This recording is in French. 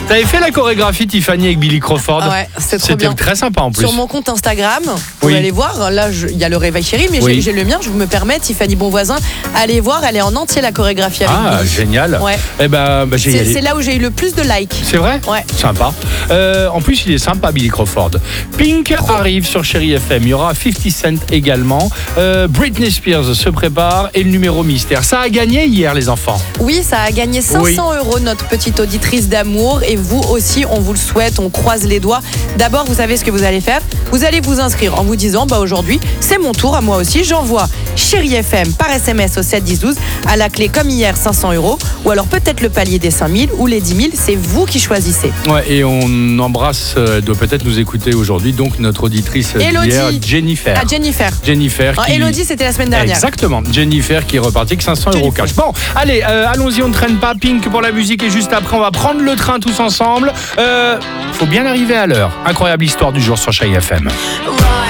T'avais fait la chorégraphie Tiffany avec Billy Crawford. Ouais, c'est trop bien. C'était très sympa en plus. Sur mon compte Instagram, vous pouvez Oui. aller voir. Là, il y a le réveil chéri, mais Oui. j'ai le mien. Je me permets, Tiffany Bonvoisin, allez voir. Elle est en entier la chorégraphie avec Ah, Billy. génial. Ouais. Eh ben, j'ai y allé. C'est là où j'ai eu le plus de likes. C'est vrai? Ouais. Sympa. En plus, il est sympa, Billy Crawford. Pink arrive sur Chéri FM. Il y aura 50 Cent également. Britney Spears se prépare et le numéro mystère. Ça a gagné hier, les enfants. Oui, ça a gagné 500 €, notre petite auditrice d'amour. Et vous aussi, on vous le souhaite, on croise les doigts. D'abord, vous savez ce que vous allez faire. Vous allez vous inscrire en vous disant, aujourd'hui, c'est mon tour à moi aussi. J'envoie Chéri FM par SMS au 7 10 12. À la clé, comme hier, 500 €. Ou alors peut-être le palier des 5 000 ou les 10 000. C'est vous qui choisissez. Ouais, et on embrasse, elle doit peut-être nous écouter aujourd'hui, donc notre auditrice Élodie. d'hier, Jennifer. À Jennifer. Jennifer. Ah, Élodie, c'était la semaine dernière. Exactement. Jennifer qui est repartie avec 500 € cash. Bon, allez, allons-y, on ne traîne pas. Pink pour la musique et juste après, on va prendre le train tous ensemble. Faut bien arriver à l'heure. Incroyable histoire du jour sur Chéri FM.